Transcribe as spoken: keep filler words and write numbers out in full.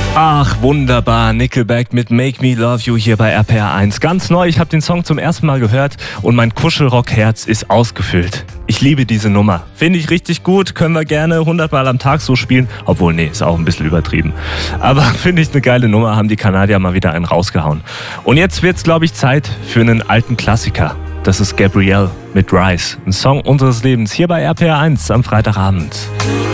Ach, wunderbar. Nickelback mit Make Me Love You hier bei R P R eins. Ganz neu, ich habe den Song zum ersten Mal gehört und mein Kuschelrock-Herz ist ausgefüllt. Ich liebe diese Nummer. Finde ich richtig gut, können wir gerne hundert Mal am Tag so spielen. Obwohl, nee, ist auch ein bisschen übertrieben. Aber finde ich eine geile Nummer, haben die Kanadier mal wieder einen rausgehauen. Und jetzt wird's, glaube ich, Zeit für einen alten Klassiker. Das ist Gabrielle mit Rise, ein Song unseres Lebens hier bei R P R eins am Freitagabend.